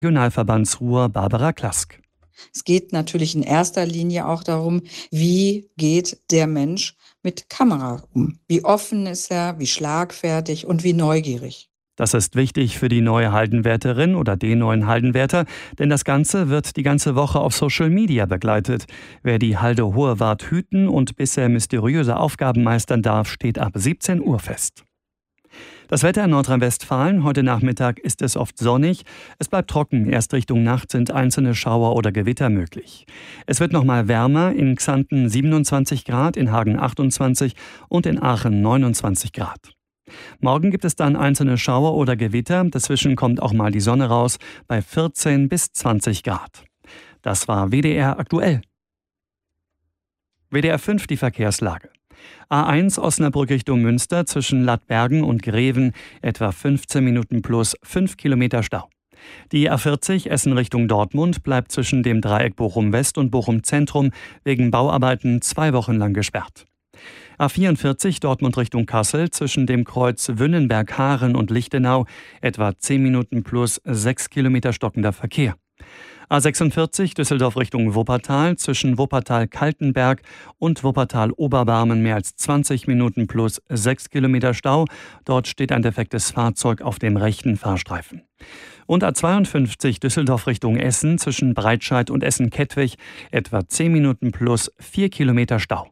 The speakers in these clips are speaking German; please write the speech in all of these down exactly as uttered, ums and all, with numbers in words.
Regionalverbandsruhr Barbara Klask. Es geht natürlich in erster Linie auch darum, wie geht der Mensch mit Kamera um? Wie offen ist er, wie schlagfertig und wie neugierig? Das ist wichtig für die neue Haldenwärterin oder den neuen Haldenwärter, denn das Ganze wird die ganze Woche auf Social Media begleitet. Wer die Halde Hohe Wart hüten und bisher mysteriöse Aufgaben meistern darf, steht ab siebzehn Uhr fest. Das Wetter in Nordrhein-Westfalen. Heute Nachmittag ist es oft sonnig. Es bleibt trocken. Erst Richtung Nacht sind einzelne Schauer oder Gewitter möglich. Es wird noch mal wärmer. In Xanten siebenundzwanzig Grad, in Hagen achtundzwanzig und in Aachen neunundzwanzig Grad. Morgen gibt es dann einzelne Schauer oder Gewitter. Dazwischen kommt auch mal die Sonne raus bei vierzehn bis zwanzig Grad. Das war W D R aktuell. W D R fünf die Verkehrslage. A eins Osnabrück Richtung Münster zwischen Lattbergen und Greven etwa fünfzehn Minuten plus fünf Kilometer Stau. Die A vierzig Essen Richtung Dortmund bleibt zwischen dem Dreieck Bochum West und Bochum Zentrum wegen Bauarbeiten zwei Wochen lang gesperrt. A vierundvierzig Dortmund Richtung Kassel zwischen dem Kreuz Wünnenberg-Haaren und Lichtenau etwa zehn Minuten plus sechs Kilometer stockender Verkehr. A sechsundvierzig Düsseldorf Richtung Wuppertal zwischen Wuppertal-Kaltenberg und Wuppertal-Oberbarmen mehr als zwanzig Minuten plus sechs Kilometer Stau. Dort steht ein defektes Fahrzeug auf dem rechten Fahrstreifen. Und A zweiundfünfzig Düsseldorf Richtung Essen zwischen Breitscheid und Essen-Kettwig etwa zehn Minuten plus vier Kilometer Stau.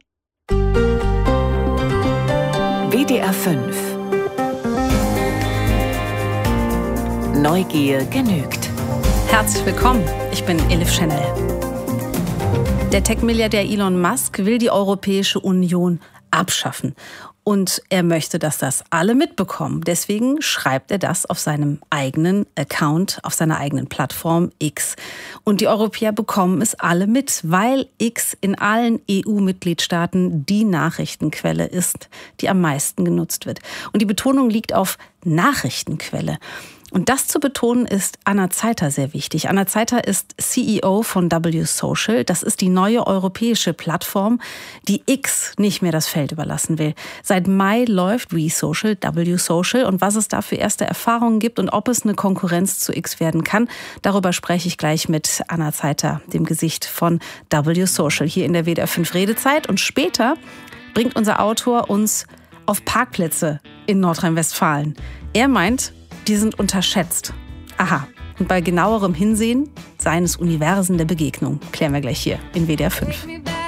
W D R fünf. Neugier genügt. Herzlich willkommen, ich bin Elif Chanel. Der Tech-Milliardär Elon Musk will die Europäische Union abschaffen. Und er möchte, dass das alle mitbekommen. Deswegen schreibt er das auf seinem eigenen Account, auf seiner eigenen Plattform X. Und die Europäer bekommen es alle mit, weil X in allen E U-Mitgliedstaaten die Nachrichtenquelle ist, die am meisten genutzt wird. Und die Betonung liegt auf Nachrichtenquelle. Und das zu betonen ist Anna Zeither sehr wichtig. Anna Zeither ist C E O von W Social. Das ist die neue europäische Plattform, die X nicht mehr das Feld überlassen will. Seit Mai läuft We Social, W Social. Und was es da für erste Erfahrungen gibt und ob es eine Konkurrenz zu X werden kann, darüber spreche ich gleich mit Anna Zeither, dem Gesicht von W Social, hier in der W D R fünf Redezeit. Und später bringt unser Autor uns auf Parkplätze in Nordrhein-Westfalen. Er meint, die sind unterschätzt. Aha. Und bei genauerem Hinsehen seien es Universen der Begegnung. Klären wir gleich hier in W D R fünf.